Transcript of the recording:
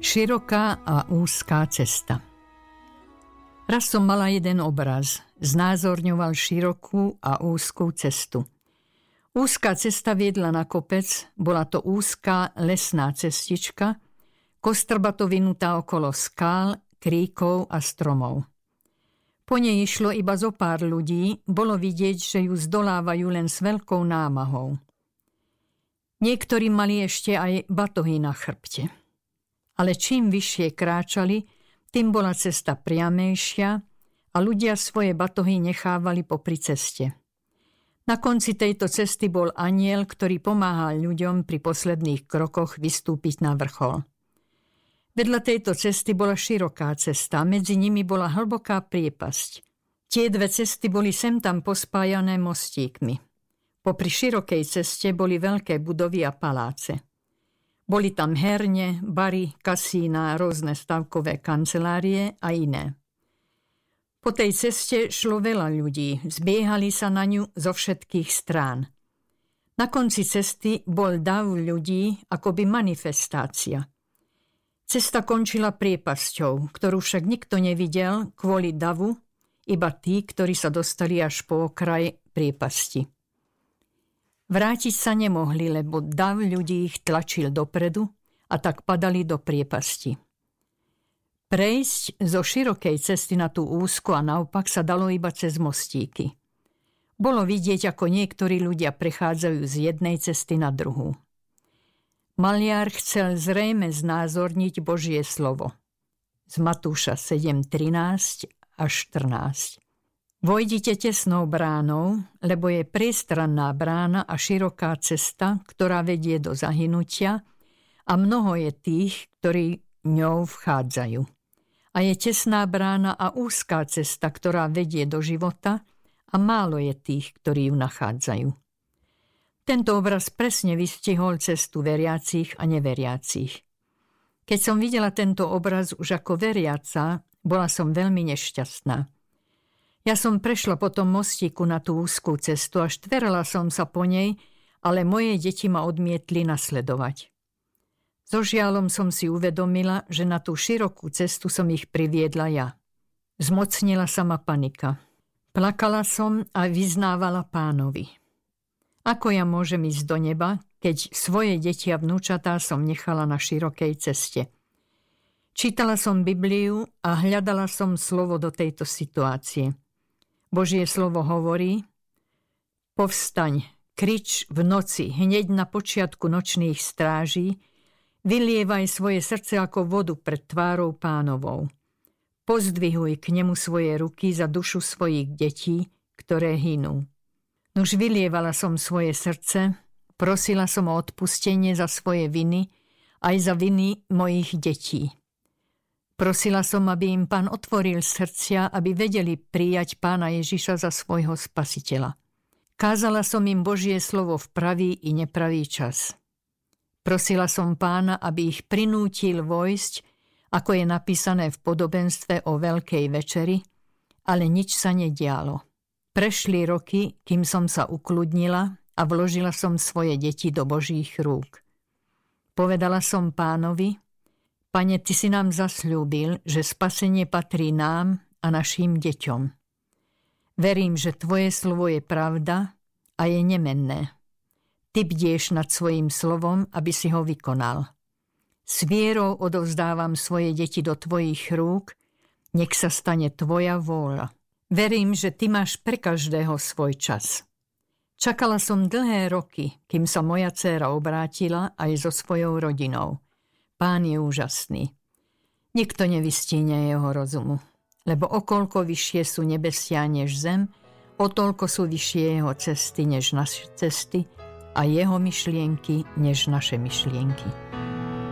Široká a úzká cesta. Raz som mala jeden obraz. Znázorňoval širokú a úzkú cestu. Úzká cesta viedla na kopec, bola to úzká lesná cestička, kostrbato vynutá okolo skál, kríkov a stromov. Po nej išlo iba zo pár ľudí, bolo vidieť, že ju zdolávajú len s veľkou námahou. Niektorí mali ešte aj batohy na chrbte. Ale čím vyššie kráčali, tým bola cesta priamejšia a ľudia svoje batohy nechávali popri ceste. Na konci tejto cesty bol anjel, ktorý pomáhal ľuďom pri posledných krokoch vystúpiť na vrchol. Vedľa tejto cesty bola široká cesta, medzi nimi bola hlboká priepasť. Tie dve cesty boli sem tam pospájané mostíkmi. Popri širokej ceste boli veľké budovy a paláce. Boli tam herne, bary, kasína, rôzne stavkové kancelárie a iné. Po tej ceste šlo veľa ľudí, zbiehali sa na ňu zo všetkých strán. Na konci cesty bol dav ľudí, akoby manifestácia. Cesta končila priepasťou, ktorú však nikto nevidel kvôli davu, iba tí, ktorí sa dostali až po okraj priepasti. Vrátiť sa nemohli, lebo dav ľudí ich tlačil dopredu a tak padali do priepasti. Prejsť zo širokej cesty na tú úzku a naopak sa dalo iba cez mostíky. Bolo vidieť, ako niektorí ľudia prechádzajú z jednej cesty na druhú. Maliar chcel zrejme znázorniť Božie slovo. Z Matúša 7:13 až 14. Vojdite tesnou bránou, lebo je priestranná brána a široká cesta, ktorá vedie do zahynutia, a mnoho je tých, ktorí ňou vchádzajú. A je tesná brána a úzká cesta, ktorá vedie do života, a málo je tých, ktorí ju nachádzajú. Tento obraz presne vystihol cestu veriacich a neveriacich. Keď som videla tento obraz už ako veriaca, bola som veľmi nešťastná. Ja som prešla po tom mostíku na tú úzkú cestu a štverala som sa po nej, ale moje deti ma odmietli nasledovať. So žiaľom som si uvedomila, že na tú širokú cestu som ich priviedla ja. Zmocnila sa ma panika. Plakala som a vyznávala Pánovi. Ako ja môžem ísť do neba, keď svoje deti a vnúčatá som nechala na širokej ceste? Čítala som Bibliu a hľadala som slovo do tejto situácie. Božie slovo hovorí: povstaň, krič v noci, hneď na počiatku nočných stráží, vylievaj svoje srdce ako vodu pred tvárou Pánovou. Pozdvihuj k nemu svoje ruky za dušu svojich detí, ktoré hynú. Nuž vylievala som svoje srdce, prosila som o odpustenie za svoje viny, aj za viny mojich detí. Prosila som, aby im Pán otvoril srdcia, aby vedeli prijať Pána Ježiša za svojho spasiteľa. Kázala som im Božie slovo v pravý i nepravý čas. Prosila som Pána, aby ich prinútil vojsť, ako je napísané v podobenstve o Veľkej večeri, ale nič sa nedialo. Prešli roky, kým som sa ukludnila a vložila som svoje deti do Božích rúk. Povedala som Pánovi: Pane, Ty si nám zasľúbil, že spasenie patrí nám a našim deťom. Verím, že Tvoje slovo je pravda a je nemenné. Ty bdieš nad svojím slovom, aby si ho vykonal. S vierou odovzdávam svoje deti do Tvojich rúk, nech sa stane Tvoja vôľa. Verím, že Ty máš pre každého svoj čas. Čakala som dlhé roky, kým sa moja dcéra obrátila aj so svojou rodinou. Pán je úžasný. Nikto nevystíne jeho rozumu, lebo o koľko vyššie sú nebesia než zem, o toľko sú vyššie jeho cesty než naše cesty a jeho myšlienky než naše myšlienky.